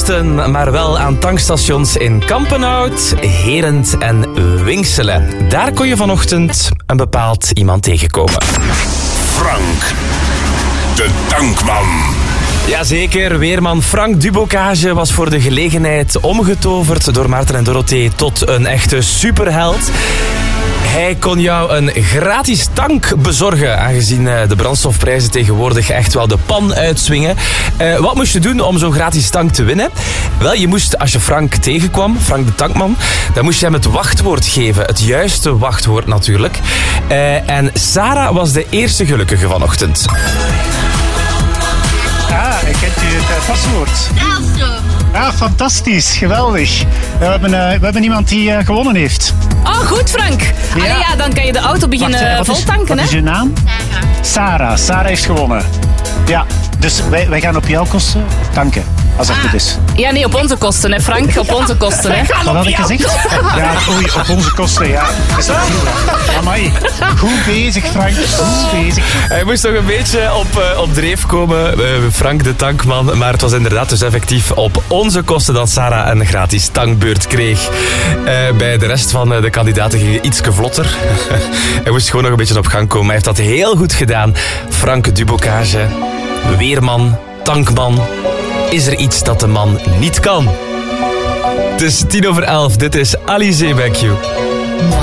Westen, maar wel aan tankstations in Kampenhout, Herent en Winxelen. Daar kon je vanochtend een bepaald iemand tegenkomen. Frank, de tankman. Jazeker, weerman Frank Dubocage was voor de gelegenheid omgetoverd door Maarten en Dorothee tot een echte superheld. Hij kon jou een gratis tank bezorgen, aangezien de brandstofprijzen tegenwoordig echt wel de pan uitswingen. Wat moest je doen om zo'n gratis tank te winnen? Wel, je moest, als je Frank tegenkwam, Frank de tankman, dan moest je hem het wachtwoord geven. Het juiste wachtwoord natuurlijk. En Sarah was de eerste gelukkige vanochtend. Ik kent u het paswoord? Ja, fantastisch. Geweldig. We hebben iemand die gewonnen heeft. Oh, goed Frank. Ja. Allee, ja, dan kan je de auto beginnen voltanken. Wat is uw naam? Sarah. Sarah heeft gewonnen. Ja, dus wij gaan op jouw kosten tanken. Als dat goed is. Ja, nee, op onze kosten, hè Frank. Op onze kosten, hè. Wat had ik gezegd? Ja, oei, op onze kosten, ja. Is dat goed? Amai. Goed bezig, Frank. Goed bezig. Hij moest nog een beetje op dreef komen, Frank de tankman. Maar het was inderdaad dus effectief op onze kosten dat Sarah een gratis tankbeurt kreeg. Bij de rest van de kandidaten ging het ietsje vlotter. Hij moest gewoon nog een beetje op gang komen. Hij heeft dat heel goed gedaan. Frank Dubocage, weerman, tankman. Is er iets dat de man niet kan? Het is 11:10. Dit is Alizé Back You.